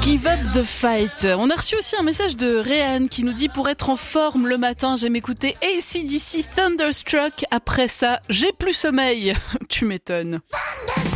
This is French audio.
Give up the fight. On a reçu aussi un message de Réan qui nous dit: pour être en forme le matin, j'aime écouter AC/DC Thunderstruck. Après ça, j'ai plus sommeil. Tu m'étonnes.